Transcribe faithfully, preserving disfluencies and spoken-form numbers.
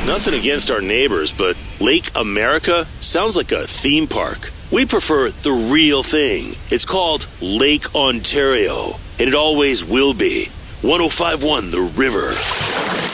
Nothing against our neighbors, but Lake America sounds like a theme park. We prefer the real thing. It's called Lake Ontario, and it always will be. one oh five point one The River.